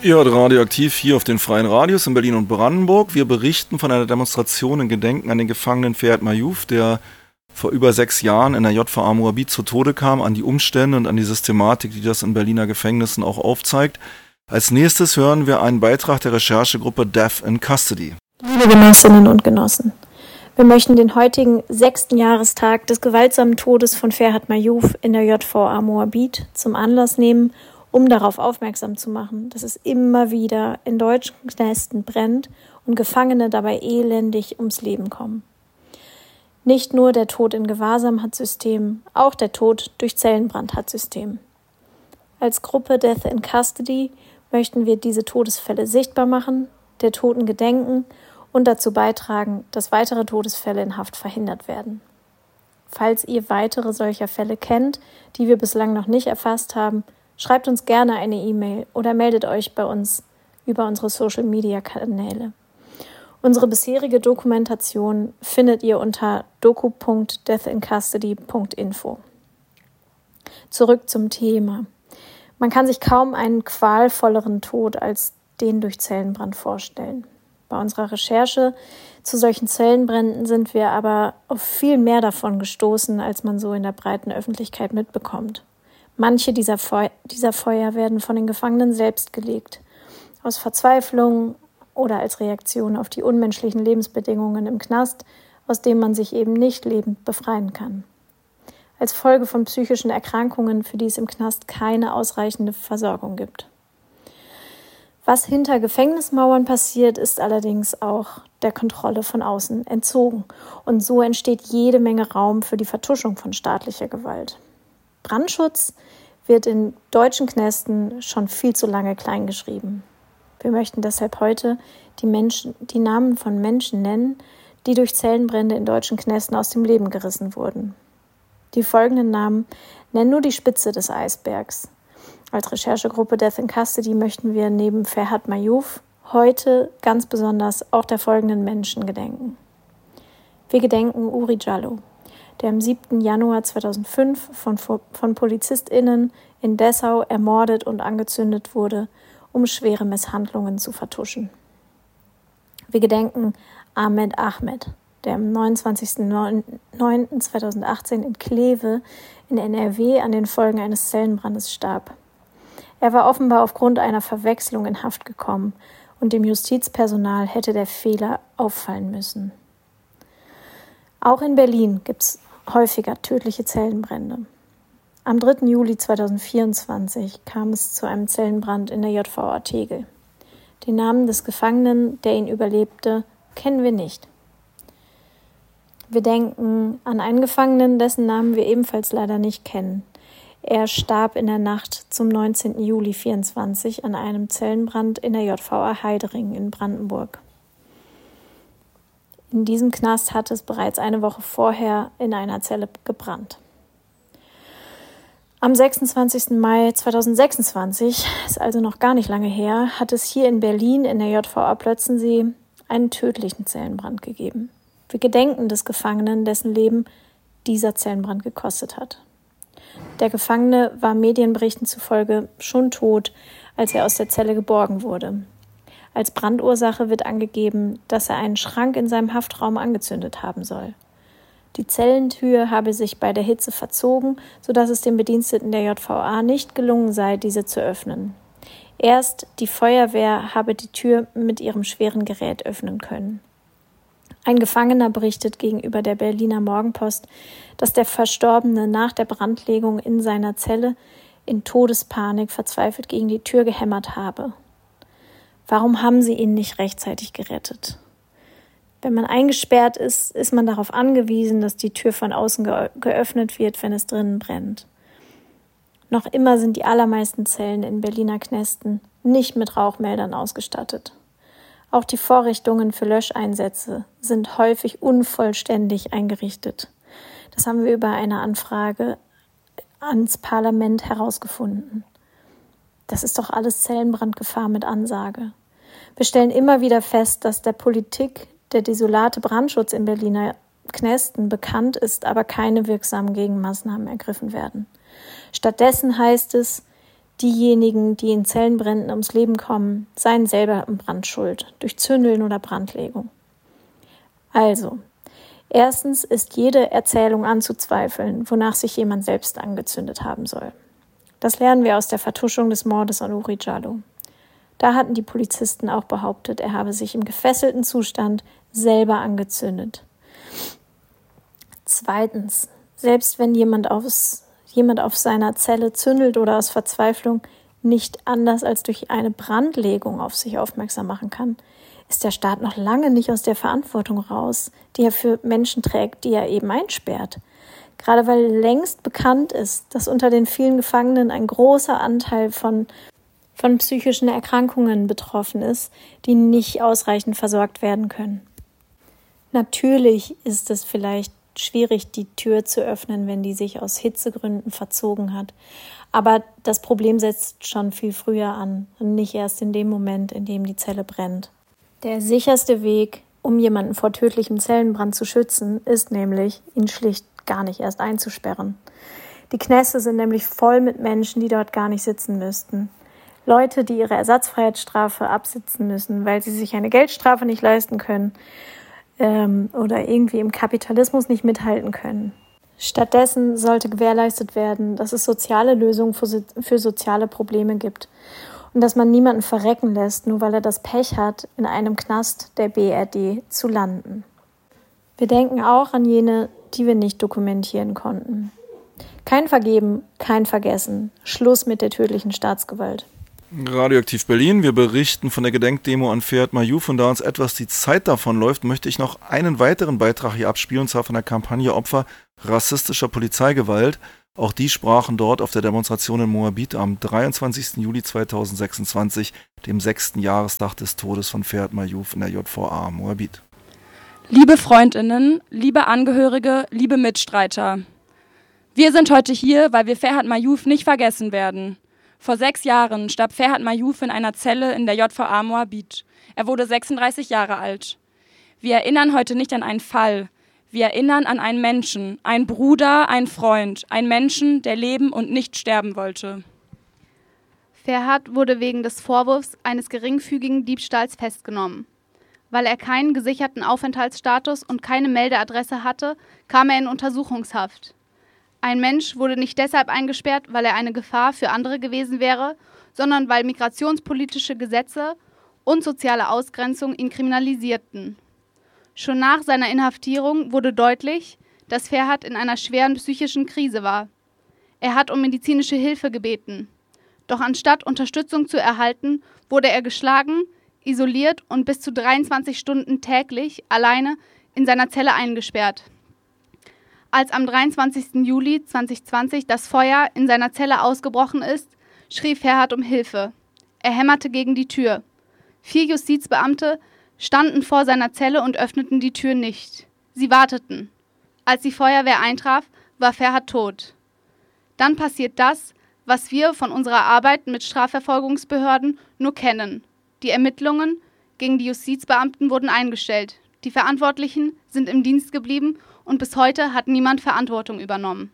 Ihr hört Radioaktiv hier auf den Freien Radios in Berlin und Brandenburg. Wir berichten von einer Demonstration in Gedenken an den Gefangenen Ferhat Mayouf, der vor über 6 Jahren in der JVA Moabit zu Tode kam, an die Umstände und an die Systematik, die das in Berliner Gefängnissen auch aufzeigt. Als nächstes hören wir einen Beitrag der Recherchegruppe Death in Custody. Liebe Genossinnen und Genossen, wir möchten den heutigen 6. Jahrestag des gewaltsamen Todes von Ferhat Mayouf in der JVA Moabit zum Anlass nehmen, um darauf aufmerksam zu machen, dass es immer wieder in deutschen Knästen brennt und Gefangene dabei elendig ums Leben kommen. Nicht nur der Tod in Gewahrsam hat System, auch der Tod durch Zellenbrand hat System. Als Gruppe Death in Custody möchten wir diese Todesfälle sichtbar machen, der Toten gedenken und dazu beitragen, dass weitere Todesfälle in Haft verhindert werden. Falls ihr weitere solcher Fälle kennt, die wir bislang noch nicht erfasst haben, schreibt uns gerne eine E-Mail oder meldet euch bei uns über unsere Social-Media-Kanäle. Unsere bisherige Dokumentation findet ihr unter doku.deathincustody.info. Zurück zum Thema. Man kann sich kaum einen qualvolleren Tod als den durch Zellenbrand vorstellen. Bei unserer Recherche zu solchen Zellenbränden sind wir aber auf viel mehr davon gestoßen, als man so in der breiten Öffentlichkeit mitbekommt. Manche dieser Feuer werden von den Gefangenen selbst gelegt, aus Verzweiflung oder als Reaktion auf die unmenschlichen Lebensbedingungen im Knast, aus denen man sich eben nicht lebend befreien kann. Als Folge von psychischen Erkrankungen, für die es im Knast keine ausreichende Versorgung gibt. Was hinter Gefängnismauern passiert, ist allerdings auch der Kontrolle von außen entzogen. Und so entsteht jede Menge Raum für die Vertuschung von staatlicher Gewalt. Brandschutz wird in deutschen Knästen schon viel zu lange kleingeschrieben. Wir möchten deshalb heute die Namen von Menschen nennen, die durch Zellenbrände in deutschen Knästen aus dem Leben gerissen wurden. Die folgenden Namen nennen nur die Spitze des Eisbergs. Als Recherchegruppe Death in Custody möchten wir neben Ferhat Mayouf heute ganz besonders auch der folgenden Menschen gedenken. Wir gedenken Uri Jallo, der am 7. Januar 2005 von PolizistInnen in Dessau ermordet und angezündet wurde, um schwere Misshandlungen zu vertuschen. Wir gedenken Ahmed Ahmed, der am 29.09.2018 in Kleve in NRW an den Folgen eines Zellenbrandes starb. Er war offenbar aufgrund einer Verwechslung in Haft gekommen und dem Justizpersonal hätte der Fehler auffallen müssen. Auch in Berlin gibt es häufiger tödliche Zellenbrände. Am 3. Juli 2024 kam es zu einem Zellenbrand in der JVA Tegel. Den Namen des Gefangenen, der ihn überlebte, kennen wir nicht. Wir denken an einen Gefangenen, dessen Namen wir ebenfalls leider nicht kennen. Er starb in der Nacht zum 19. Juli 2024 an einem Zellenbrand in der JVA Heidering in Brandenburg. In diesem Knast hatte es bereits eine Woche vorher in einer Zelle gebrannt. Am 26. Mai 2026, ist also noch gar nicht lange her, hat es hier in Berlin in der JVA Plötzensee einen tödlichen Zellenbrand gegeben. Wir gedenken des Gefangenen, dessen Leben dieser Zellenbrand gekostet hat. Der Gefangene war Medienberichten zufolge schon tot, als er aus der Zelle geborgen wurde. Als Brandursache wird angegeben, dass er einen Schrank in seinem Haftraum angezündet haben soll. Die Zellentür habe sich bei der Hitze verzogen, sodass es den Bediensteten der JVA nicht gelungen sei, diese zu öffnen. Erst die Feuerwehr habe die Tür mit ihrem schweren Gerät öffnen können. Ein Gefangener berichtet gegenüber der Berliner Morgenpost, dass der Verstorbene nach der Brandlegung in seiner Zelle in Todespanik verzweifelt gegen die Tür gehämmert habe. Warum haben sie ihn nicht rechtzeitig gerettet? Wenn man eingesperrt ist, ist man darauf angewiesen, dass die Tür von außen geöffnet wird, wenn es drinnen brennt. Noch immer sind die allermeisten Zellen in Berliner Knästen nicht mit Rauchmeldern ausgestattet. Auch die Vorrichtungen für Löscheinsätze sind häufig unvollständig eingerichtet. Das haben wir über eine Anfrage ans Parlament herausgefunden. Das ist doch alles Zellenbrandgefahr mit Ansage. Wir stellen immer wieder fest, dass der Politik der desolate Brandschutz in Berliner Knästen bekannt ist, aber keine wirksamen Gegenmaßnahmen ergriffen werden. Stattdessen heißt es, Diejenigen, die in Zellenbränden ums Leben kommen, seien selber im Brand schuld, durch Zündeln oder Brandlegung. Also, erstens ist jede Erzählung anzuzweifeln, wonach sich jemand selbst angezündet haben soll. Das lernen wir aus der Vertuschung des Mordes an Uri Jallo. Da hatten die Polizisten auch behauptet, er habe sich im gefesselten Zustand selber angezündet. Zweitens, selbst wenn jemand auf seiner Zelle zündelt oder aus Verzweiflung nicht anders als durch eine Brandlegung auf sich aufmerksam machen kann, ist der Staat noch lange nicht aus der Verantwortung raus, die er für Menschen trägt, die er eben einsperrt. Gerade weil längst bekannt ist, dass unter den vielen Gefangenen ein großer Anteil von psychischen Erkrankungen betroffen ist, die nicht ausreichend versorgt werden können. Natürlich ist es vielleicht schwierig, die Tür zu öffnen, wenn die sich aus Hitzegründen verzogen hat. Aber das Problem setzt schon viel früher an und nicht erst in dem Moment, in dem die Zelle brennt. Der sicherste Weg, um jemanden vor tödlichem Zellenbrand zu schützen, ist nämlich, ihn schlicht gar nicht erst einzusperren. Die Knäste sind nämlich voll mit Menschen, die dort gar nicht sitzen müssten. Leute, die ihre Ersatzfreiheitsstrafe absitzen müssen, weil sie sich eine Geldstrafe nicht leisten können oder irgendwie im Kapitalismus nicht mithalten können. Stattdessen sollte gewährleistet werden, dass es soziale Lösungen für soziale Probleme gibt und dass man niemanden verrecken lässt, nur weil er das Pech hat, in einem Knast der BRD zu landen. Wir denken auch an jene, die wir nicht dokumentieren konnten. Kein Vergeben, kein Vergessen. Schluss mit der tödlichen Staatsgewalt. Radioaktiv Berlin, wir berichten von der Gedenkdemo an Ferhat Mayouf, und da uns etwas die Zeit davon läuft, möchte ich noch einen weiteren Beitrag hier abspielen, und zwar von der Kampagne Opfer rassistischer Polizeigewalt. Auch die sprachen dort auf der Demonstration in Moabit am 23. Juli 2026, dem 6. Jahrestag des Todes von Ferhat Mayouf in der JVA Moabit. Liebe Freundinnen, liebe Angehörige, liebe Mitstreiter. Wir sind heute hier, weil wir Ferhat Mayouf nicht vergessen werden. Vor 6 Jahren starb Ferhat Mayouf in einer Zelle in der JVA Moabit. Er wurde 36 Jahre alt. Wir erinnern heute nicht an einen Fall. Wir erinnern an einen Menschen, einen Bruder, einen Freund, einen Menschen, der leben und nicht sterben wollte. Ferhat wurde wegen des Vorwurfs eines geringfügigen Diebstahls festgenommen. Weil er keinen gesicherten Aufenthaltsstatus und keine Meldeadresse hatte, kam er in Untersuchungshaft. Ein Mensch wurde nicht deshalb eingesperrt, weil er eine Gefahr für andere gewesen wäre, sondern weil migrationspolitische Gesetze und soziale Ausgrenzung ihn kriminalisierten. Schon nach seiner Inhaftierung wurde deutlich, dass Ferhat in einer schweren psychischen Krise war. Er hat um medizinische Hilfe gebeten. Doch anstatt Unterstützung zu erhalten, wurde er geschlagen, isoliert und bis zu 23 Stunden täglich alleine in seiner Zelle eingesperrt. Als am 23. Juli 2020 das Feuer in seiner Zelle ausgebrochen ist, schrie Ferhat um Hilfe. Er hämmerte gegen die Tür. 4 Justizbeamte standen vor seiner Zelle und öffneten die Tür nicht. Sie warteten. Als die Feuerwehr eintraf, war Ferhat tot. Dann passiert das, was wir von unserer Arbeit mit Strafverfolgungsbehörden nur kennen. Die Ermittlungen gegen die Justizbeamten wurden eingestellt. Die Verantwortlichen sind im Dienst geblieben und bis heute hat niemand Verantwortung übernommen.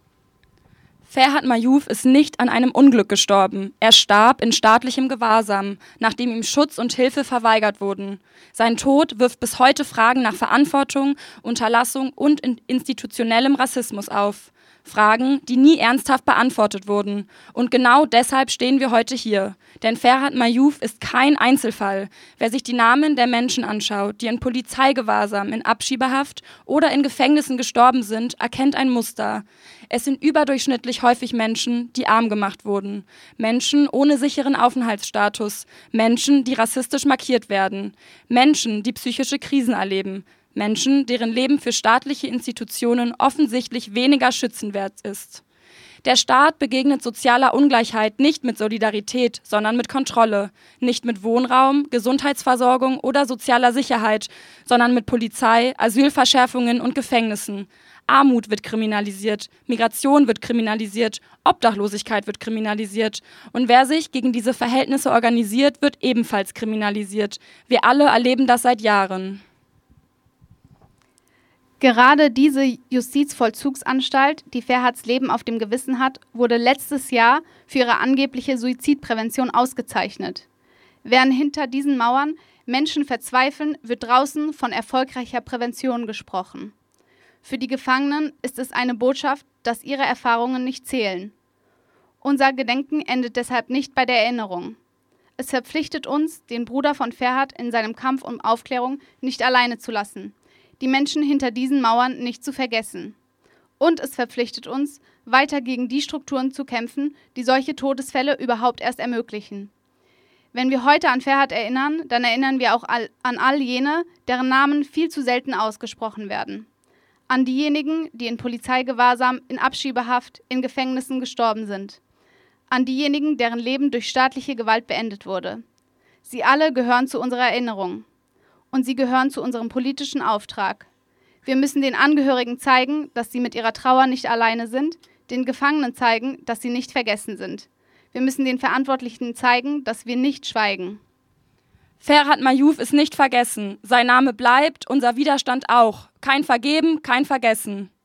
Ferhat Mayouf ist nicht an einem Unglück gestorben. Er starb in staatlichem Gewahrsam, nachdem ihm Schutz und Hilfe verweigert wurden. Sein Tod wirft bis heute Fragen nach Verantwortung, Unterlassung und institutionellem Rassismus auf. Fragen, die nie ernsthaft beantwortet wurden. Und genau deshalb stehen wir heute hier. Denn Ferhat Mayouf ist kein Einzelfall. Wer sich die Namen der Menschen anschaut, die in Polizeigewahrsam, in Abschiebehaft oder in Gefängnissen gestorben sind, erkennt ein Muster. Es sind überdurchschnittlich häufig Menschen, die arm gemacht wurden. Menschen ohne sicheren Aufenthaltsstatus. Menschen, die rassistisch markiert werden. Menschen, die psychische Krisen erleben. Menschen, deren Leben für staatliche Institutionen offensichtlich weniger schützenwert ist. Der Staat begegnet sozialer Ungleichheit nicht mit Solidarität, sondern mit Kontrolle. Nicht mit Wohnraum, Gesundheitsversorgung oder sozialer Sicherheit, sondern mit Polizei, Asylverschärfungen und Gefängnissen. Armut wird kriminalisiert, Migration wird kriminalisiert, Obdachlosigkeit wird kriminalisiert. Und wer sich gegen diese Verhältnisse organisiert, wird ebenfalls kriminalisiert. Wir alle erleben das seit Jahren. Gerade diese Justizvollzugsanstalt, die Ferhats Leben auf dem Gewissen hat, wurde letztes Jahr für ihre angebliche Suizidprävention ausgezeichnet. Während hinter diesen Mauern Menschen verzweifeln, wird draußen von erfolgreicher Prävention gesprochen. Für die Gefangenen ist es eine Botschaft, dass ihre Erfahrungen nicht zählen. Unser Gedenken endet deshalb nicht bei der Erinnerung. Es verpflichtet uns, den Bruder von Ferhat in seinem Kampf um Aufklärung nicht alleine zu lassen, die Menschen hinter diesen Mauern nicht zu vergessen. Und es verpflichtet uns, weiter gegen die Strukturen zu kämpfen, die solche Todesfälle überhaupt erst ermöglichen. Wenn wir heute an Ferhat erinnern, dann erinnern wir auch an all jene, deren Namen viel zu selten ausgesprochen werden. An diejenigen, die in Polizeigewahrsam, in Abschiebehaft, in Gefängnissen gestorben sind. An diejenigen, deren Leben durch staatliche Gewalt beendet wurde. Sie alle gehören zu unserer Erinnerung. Und sie gehören zu unserem politischen Auftrag. Wir müssen den Angehörigen zeigen, dass sie mit ihrer Trauer nicht alleine sind, den Gefangenen zeigen, dass sie nicht vergessen sind. Wir müssen den Verantwortlichen zeigen, dass wir nicht schweigen. Ferhat Mayouf ist nicht vergessen. Sein Name bleibt, unser Widerstand auch. Kein Vergeben, kein Vergessen.